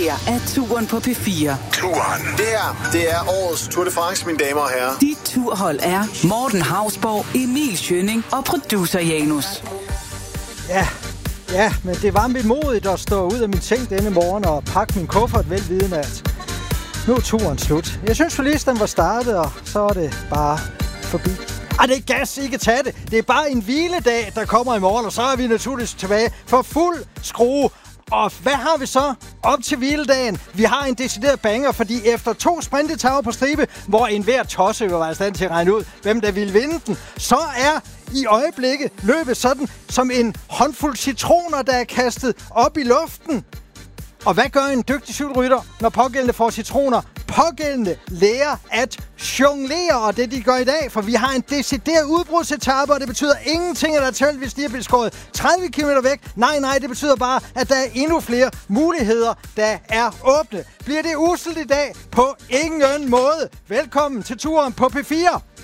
her er Turen på P4. Turen. Det er årets Tour de France, mine damer og herrer. Dit turhold er Morten Hausborg, Emil Schønning og producer Janus. Ja, men det var mit modigt at stå ud af min seng denne morgen og pakke min kuffert velvidende, at nu er turen slut. Jeg synes for lige, den var startet, og så er det bare forbi. Det er gas, ikke tage det. Det er bare en hviledag, der kommer i morgen, og så er vi naturligvis tilbage for fuld skrue. Og hvad har vi så op til hviledagen? Vi har en decideret banger, fordi efter 2 sprintetager på stribe, hvor enhver tosse vil være i stand til at regne ud, hvem der vil vinde den, så er i øjeblikket løbet sådan som en håndfuld citroner, der er kastet op i luften. Og hvad gør en dygtig cykelrytter, når pågældende får citroner? Pågældende lærer at jonglere, og det de gør i dag, for vi har en decideret udbrudsetape, og det betyder ingenting, at der tilfældigvis lige er blevet skåret 30 km væk. Nej, det betyder bare, at der er endnu flere muligheder, der er åbne. Bliver det uselt i dag? På ingen måde. Velkommen til Turen på P4.